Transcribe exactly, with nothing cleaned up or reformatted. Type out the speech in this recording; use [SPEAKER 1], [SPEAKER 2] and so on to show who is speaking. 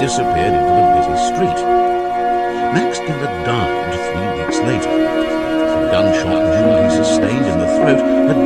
[SPEAKER 1] disappeared into the busy street. Max Geller died three weeks later. The gunshot wound he sustained in the throat had